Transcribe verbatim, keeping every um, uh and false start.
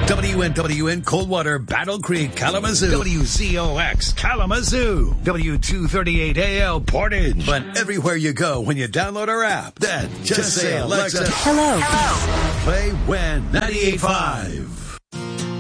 W N W N Coldwater, Battle Creek, Kalamazoo. W Z O X, Kalamazoo. W two thirty-eight A L, Portage. But everywhere you go when you download our app, then just, just say, Alexa, hello. Hello. Play W E N ninety-eight point five.